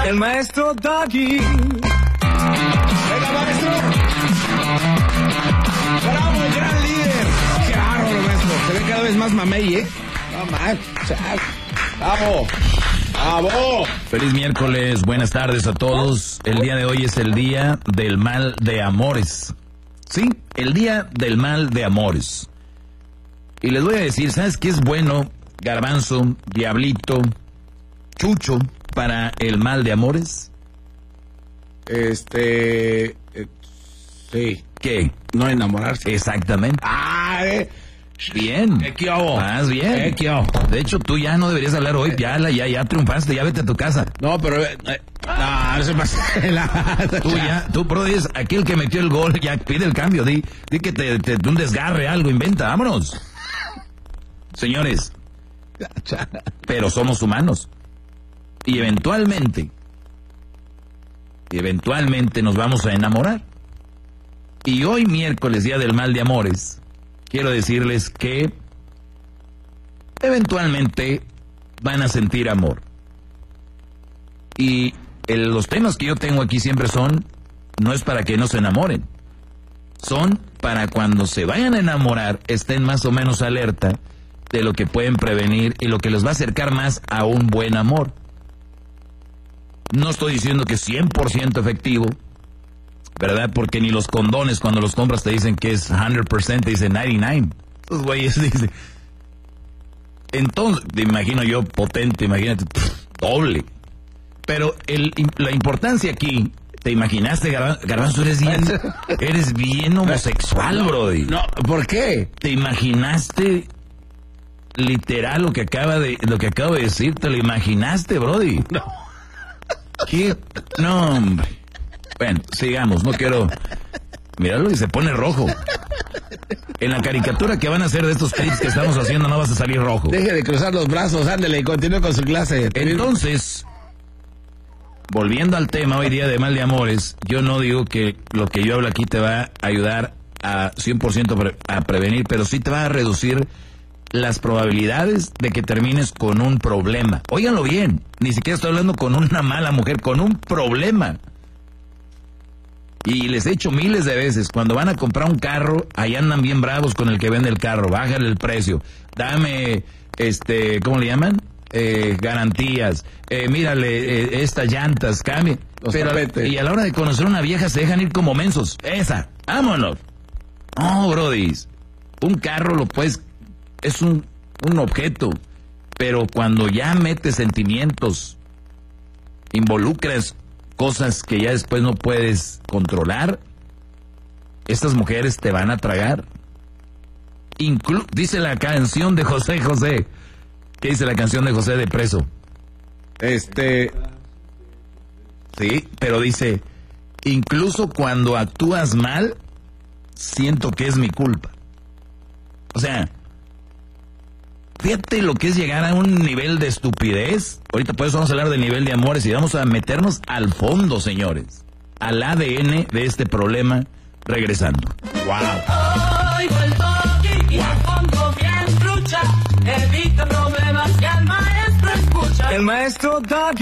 El maestro Doggy. Venga, maestro. Bravo, gran líder. Qué bárbaro, maestro. Se ve cada vez más mamey, ¿eh? No más. Bravo. ¡Bravo! Feliz miércoles, buenas tardes a todos. El día de hoy es el día del mal de amores. Sí, el día del mal de amores. Y les voy a decir, ¿sabes qué es bueno, Garbanzo, Diablito, Chucho, para el mal de amores? Sí. ¿Qué? No enamorarse. Exactamente. Bien. ¿Qué hago? Más bien. ¿Qué hago? De hecho, tú ya no deberías hablar hoy. Ya triunfaste, ya vete a tu casa. No, pero... no se pasa. Tú, bro, es aquel que metió el gol, ya pide el cambio. Di que te un desgarre, algo, inventa, vámonos. Señores, pero somos humanos. Y eventualmente nos vamos a enamorar. Y hoy miércoles, día del mal de amores, quiero decirles que eventualmente van a sentir amor. Y los temas que yo tengo aquí siempre no es para que no se enamoren, son para cuando se vayan a enamorar, estén más o menos alerta de lo que pueden prevenir y lo que les va a acercar más a un buen amor. No estoy diciendo que es 100% efectivo, ¿verdad? Porque ni los condones cuando los compras te dicen que es 100%, te dicen 99. Esos güeyes dicen. Entonces, te imagino yo potente, imagínate, doble. Pero la importancia aquí, ¿te imaginaste, Garbanzo? Eres bien homosexual, brody. No, ¿por qué? ¿Te imaginaste literal lo que acabo de decir? ¿Te lo imaginaste, brody? No. ¿Qué? No, hombre. Bueno, sigamos, no quiero... Míralo y se pone rojo. En la caricatura que van a hacer de estos clips que estamos haciendo no vas a salir rojo. Deje de cruzar los brazos, ándale y continúe con su clase. Entonces, volviendo al tema hoy día de mal de amores, yo no digo que lo que yo hablo aquí te va a ayudar a 100% a prevenir, pero sí te va a reducir las probabilidades de que termines con un problema. Óiganlo bien, ni siquiera estoy hablando con una mala mujer, con un problema. Y les he dicho miles de veces, cuando van a comprar un carro, ahí andan bien bravos con el que vende el carro, bájale el precio, dame, ¿cómo le llaman? Garantías, mírale, estas llantas, cambie. Y a la hora de conocer a una vieja se dejan ir como mensos. Esa, vámonos. No, brodis, un carro lo puedes, es un objeto, pero cuando ya metes sentimientos, involucras cosas que ya después no puedes controlar, estas mujeres te van a tragar. Dice la canción de José José. ¿Qué dice la canción de José de Preso? Sí, pero dice, incluso cuando actúas mal, siento que es mi culpa. O sea, fíjate lo que es llegar a un nivel de estupidez. Ahorita por eso vamos a hablar del nivel de amores y vamos a meternos al fondo, señores. Al ADN de este problema, regresando. ¡Wow! Oigo el toque y me pongo bien trucha. Evita problemas que el maestro escucha. El maestro Doggy.